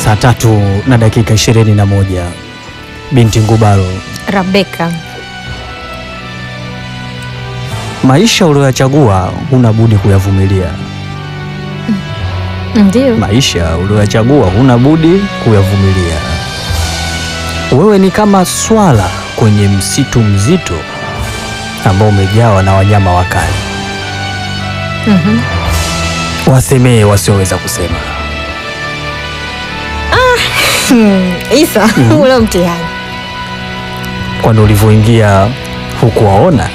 saa 3:21. Binti Ngubaro, Rebecca. maisha uliyoyachagua huna budi kuyavumilia. Ndio. Maisha uliyoyachagua huna budi kuyavumilia. Wewe ni kama swala kwenye msitu mzito ambao umejawa na wanyama wakali. Wasemee wasioweza kusema. Isa, ule mtihani. Kwani ulivyoingia hukuwaona?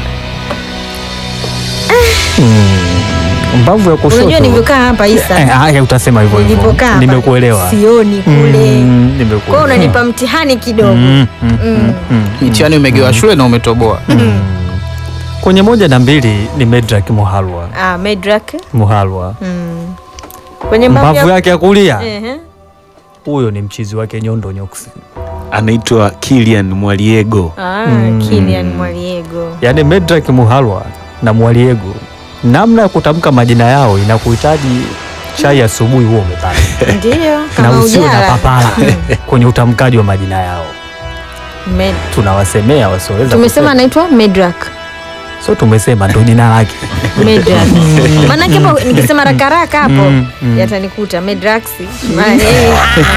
Mbavu ya kushoto. Unajua nilivyokaa hapa Isa. Utasema hivyo hivyo. Nilivyokaa hapa. Nimekuelewa. Sioni kule. Nimekuelewa. Kwa hiyo unanipa mtihani kidogo. Mtihani umegewa shule na umetoboa. Kwenye 1 na 2 ni Medrak Muhalwa. Medrak Muhalwa. Kwenye Mbavu yake ya kulia. Ehe. Huyo ni mchizi wake Nyondo Nyoksi. Anaitwa Kilian Mwaliego. Kilian Mwaliego. Yaani Medrak Muhalwa na Mwaliego, namna ya kutamka majina yao inakuhitaji chai asubuhi huo umepata. Ndio, Na kama usiwe na ujala. papara kwenye utamkaji wa majina yao. Tunawasemea wasioweza. Tumesema anaitwa Medrak. So tumesema ndo jina lake. Medrak. Maana hapo nikisema rakaraka hapo yatanikuta Medrax. Maana yeye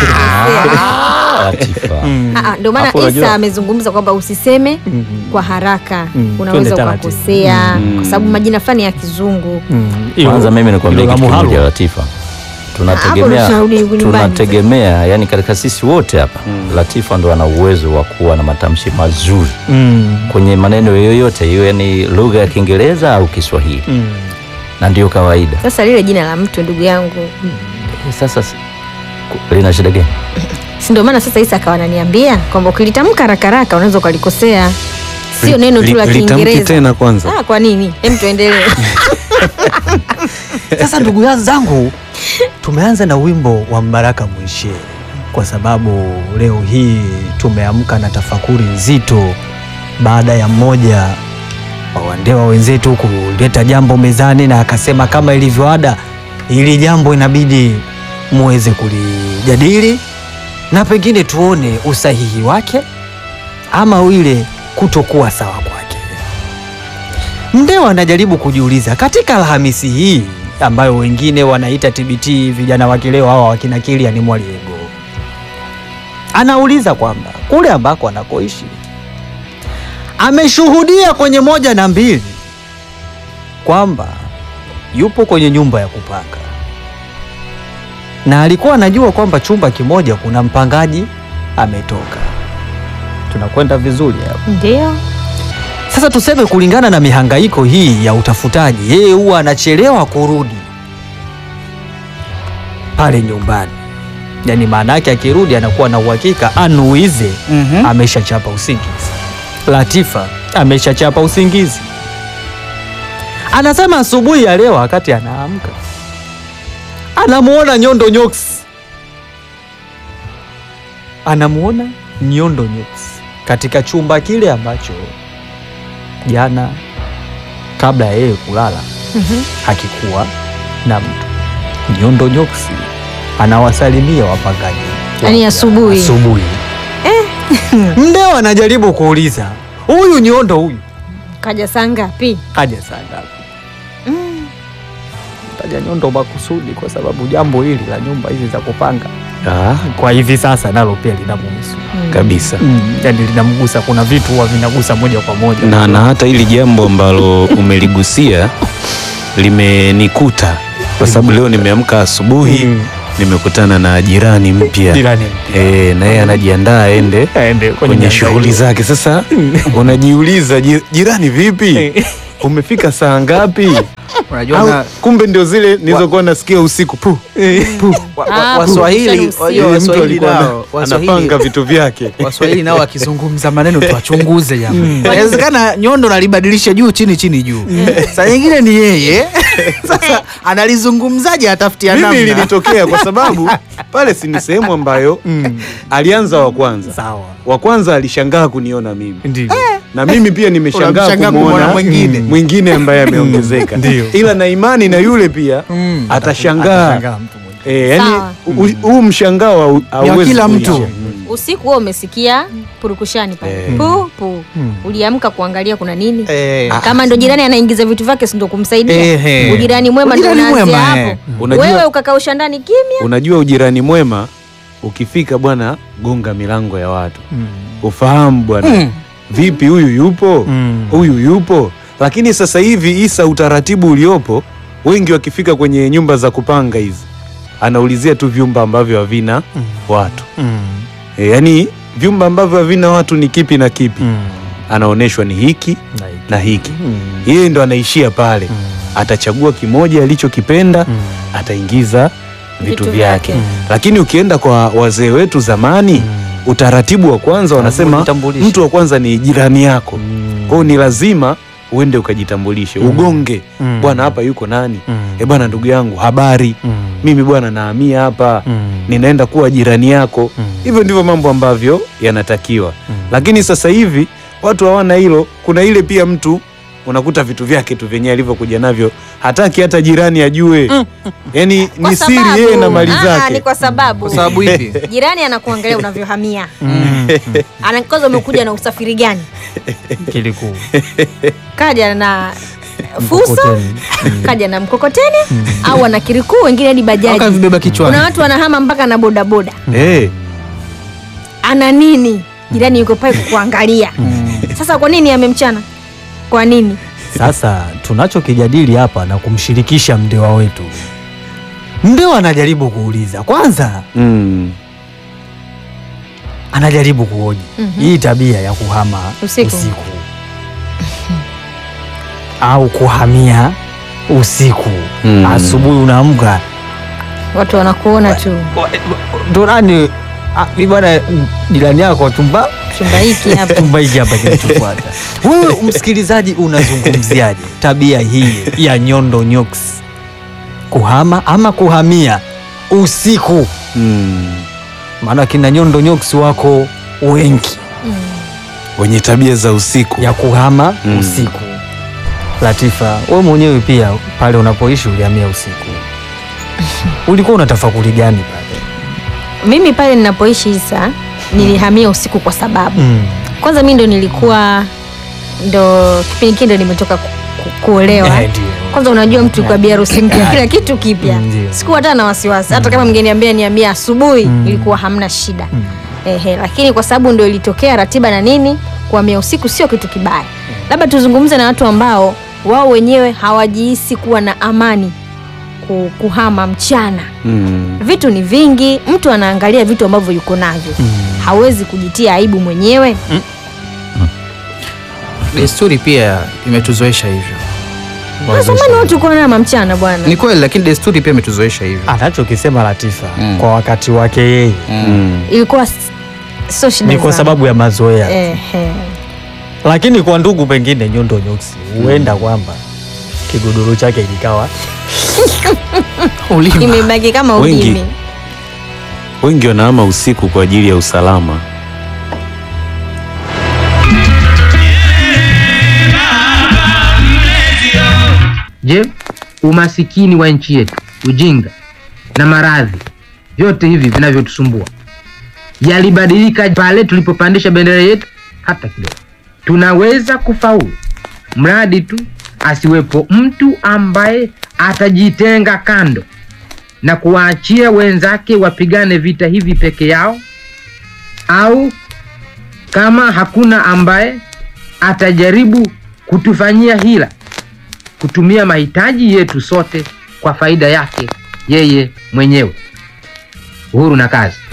ndio maana Isa amezungumza kwamba usiseme kwa haraka, unaweza ukakosea kwa sababu majina fulani ya kizungu. Kwanza mimi nikwambia kitu kimoja Latifa. Tunategemea yani katika sisi wote hapa Latifa ndo ana uwezo wa kuwa na matamshi mazuri kwenye maneno yoyote iwe ni lugha ya Kiingereza au Kiswahili. Na ndio kawaida. Sasa lile jina la mtu ndugu yangu. Sasa lina shida gani? Si ndio maana sasa Isa akawa ananiambia kwamba ukilitamka haraka haraka unaweza ukalikosea. Sio neno tu la Kiingereza. Tena kwanza. Kwa nini? Hem, tuendelee. Sasa ndugu zangu, tumeanza na wimbo wa Mbaraka Mwishe kwa sababu leo hii tumeamka na tafakuri nzito baada ya mmoja wa wandewa wenzetu kuleta jambo mezani na akasema kama ilivyo ada, ili jambo inabidi muweze kulijadili na pengine tuone usahihi wake ama ile kutokuwa sawa kwake. Mndewa anajaribu kujiuliza katika Alhamisi hii ambayo wengine wanaita TBT, vijana wa kileo hawa wakina Kilian Mwaliego, anauliza kwamba kule ambako anakoishi ameshuhudia kwenye 1 na 2 kwamba yupo kwenye nyumba ya kupanga na alikuwa anajua kwamba chumba kimoja kuna mpangaji ametoka. Tunakwenda vizuri hapo? Ndio. Sasa tuseme kulingana na mihangaiko hii ya utafutaji, yeye huwa anachelewa kurudi pale nyumbani. Yaani maana yake akirudi anakuwa na uhakika Anuize ameshachapa usingizi. Latifa ameshachapa usingizi. Anasema asubuhi ya leo wakati anaamka anamuona Nyondo Nyoksi. Anamuona Nyondo Nyoksi katika chumba kile ambacho jana kabla ya yeye kulala hakikuwa na mtu. Nyondo Nyoksi anawasalimia wapangaji. Yaani asubuhi. Mndewa anajaribu kuuliza, huyu Nyondo huyu Kaja saa ngapi? kaja saa ngapi? Kaja Nyondo makusudi kwa sababu jambo hili la nyumba hizi za kupanga kwa hivi sasa nalo pia linamhusu kabisa. Yaani linamgusa, kuna vitu huwa vinagusa moja kwa moja. Na hata hili jambo ambalo umeligusia limenikuta kwa sababu leo nimeamka asubuhi nimekutana na jirani mpya. Na yeye anajiandaa aende kwenye shughuli zake. Sasa unajiuliza jirani vipi? Umefika saa ngapi? Unajua kumbe ndio zile nilizokuwa nasikia usiku Waswahili anapanga vitu vyake. Waswahili nao wakizungumza maneno tuwachunguze jamani. Inawezekana Nyondo nalibadilisha juu chini chini juu. Saa nyingine ni yeye. Sasa analizungumzaje atafutia namna. Mimi ilinitokea kwa sababu pale si ni sehemu ambayo alianza wa kwanza. Sawa. Wa kwanza alishangaa kuniona mimi. Ndio. Na mimi pia nimeshangaa kumuona mwingine ambaye ameongezeka. Ila na imani na yule pia atashangaa. yani Sawa. huu mshangao hauwezi kila kuisha. mtu. Usiku wewe umesikia purukushani pale. Pu pu. Uliamka kuangalia kuna nini? Kama ndo jirani anaingiza vitu vyake si ndo kumsaidia. Ujirani mwema ndo unaanzia hapo. Wewe ukakausha ndani kimya. Unajua ujirani mwema ukifika bwana, gonga milango ya watu. Ufahamu bwana. Vipi huyu yupo? Huyu yupo. Lakini sasa hivi Isa, utaratibu uliopo, wengi wakifika kwenye nyumba za kupanga hizi, anaulizia tu vyumba ambavyo havina watu. Yani vyumba ambavyo havina watu ni kipi na kipi? Anaoneshwa ni hiki na hiki. Yeye ndo anaishia pale. Atachagua kimoja alichokipenda, ataingiza vitu vyake. Lakini ukienda kwa wazee wetu zamani, utaratibu wa kwanza wanasema mtu wa kwanza ni jirani yako. Kwa hiyo ni lazima uende ukajitambulishe, ugonge, bwana hapa yuko nani? Bwana ndugu yangu, habari, mimi bwana nahamia hapa, ninaenda kuwa jirani yako. Hivyo ndivyo mambo ambavyo yanatakiwa. Lakini sasa hivi watu hawana hilo. Kuna ile pia mtu unakuta vitu vyake tu vyenyewe alivyokuja navyo, hataki hata jirani ajue. Yani ni siri yeye na mali zake. Ni kwa sababu hivi jirani anakuangalia unavyohamia. Anakaza umekuja na usafiri gani? Kilikuu. Kaja na fuso, kaja na mkokoteni, au ana kirikuu, wengine hadi bajaji. Akavibeba kichwani. Kuna watu wanahama mpaka na bodaboda. Ana nini? Jirani yuko pale kukuangalia. Sasa kwa nini amemchana? Kwa nini? Sasa tunachokijadili hapa na kumshirikisha mndewa wetu. Mndewa anajaribu kuuliza kwanza, anajaribu kuhoji hii tabia ya kuhama usiku. Au kuhamia usiku. Asubuhi unaamka watu wanakuona tu. Ndo nani bwana jirani yako chumba hiki hapa kinachofuata. Wewe msikilizaji unazungumziaje tabia hii ya Nyondo Nyox kuhama ama kuhamia usiku? Maana kina Nyondo Nyox wako wengi wenye tabia za usiku ya kuhama usiku. Latifa, wewe mwenyewe pia pale unapoishi ulihamia usiku. Ulikuwa unatafakuri gani pale? Mimi pale ninapoishi Isa, nilihamia usiku kwa sababu kwanza mimi ndo nilikuwa kipindi kile ndo nimetoka kuolewa. Kwanza unajua mtu kwa biharusi mpya, kila kitu kipya. Sikuwa hata na wasiwasi. Hata kama mngeniambia nihamia asubuhi, ilikuwa hamna shida. Lakini kwa sababu ndo ilitokea ratiba na nini, kuhamia usiku sio kitu kibaya. Labda tuzungumze na watu ambao wao wenyewe hawajihisi kuwa na amani kuhama mchana. Vitu ni vingi, mtu anaangalia vitu ambavyo yuko navyo. Hawezi kujitia aibu mwenyewe. Desturi pia imetuzoesha hivyo. Zamani watu kwa nama mchana bwana. Ni kweli, lakini desturi pia imetuzoesha hivyo. Anachokisema Latifa kwa wakati wake yeye ilikuwa sio shida. Ni kwa sababu ya mazoea. Lakini kwa ndugu pengine Nyondo Nyox huenda kwamba kigodoro chake ilikawa imebaki kama ulimi. Wengi wanahama usiku kwa ajili ya usalama. Je, umasikini wa nchi yetu, ujinga na maradhi, vyote hivi vinavyotusumbua yalibadilika pale tulipopandisha bendera yetu hata kidogo? Tunaweza kufaulu mradi tu asiwepo mtu ambaye atajitenga kando na kuwaachia wenzake wapigane vita hivi peke yao, au kama hakuna ambaye atajaribu kutufanyia hila, kutumia mahitaji yetu sote kwa faida yake yeye mwenyewe. Uhuru na kazi.